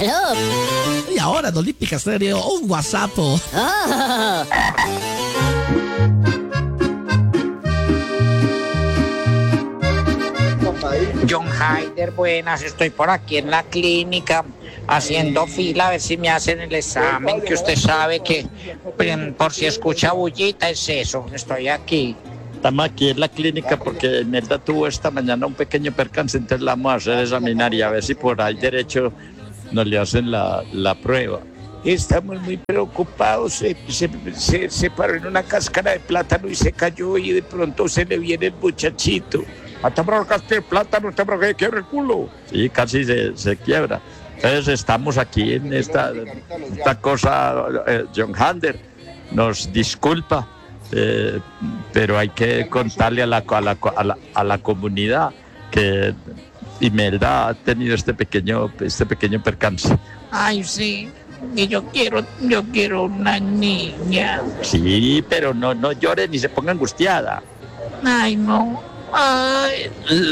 Aló. Y ahora en Olímpica Estéreo, un WhatsApp. Oh. John Haider, buenas, estoy por aquí en la clínica haciendo fila a ver si me hacen el examen, que usted sabe que por si escucha bullita es eso, estoy aquí. Estamos aquí en la clínica porque Imelda tuvo esta mañana un pequeño percance, entonces la vamos a hacer examinar y a ver si por ahí derecho nos le hacen la prueba. Estamos muy preocupados, se paró en una cáscara de plátano y se cayó y de pronto se le viene el muchachito. Hasta provocaste plátano, te provoqué quiebra el culo. Sí, casi se quiebra. Entonces estamos aquí en esta cosa, John Hander nos disculpa, pero hay que contarle a la comunidad que Imelda ha tenido este pequeño percance. Ay, sí, y yo quiero una niña. Sí, pero no llore ni se ponga angustiada. Ay, no. Ay.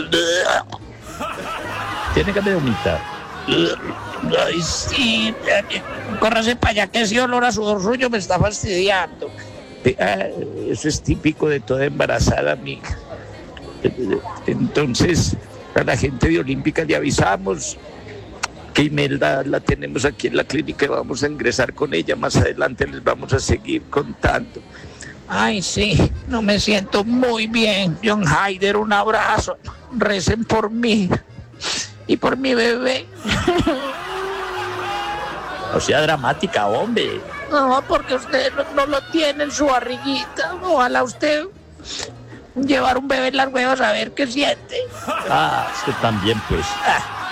Tiene que vomitar. Ay, sí. Córrase para allá que ese olor a sudor suyo me está fastidiando. Eso es típico de toda embarazada, amiga. Entonces, a la gente de Olímpica le avisamos que Imelda la tenemos aquí en la clínica y vamos a ingresar con ella. Más adelante les vamos a seguir contando. Ay, sí, no me siento muy bien. John Haider, un abrazo. Recen por mí y por mi bebé. O sea, dramática, hombre. No, porque usted no lo tiene en su barriguita. Ojalá usted llevar un bebé en las huevas a ver qué siente. Ah, usted también, pues.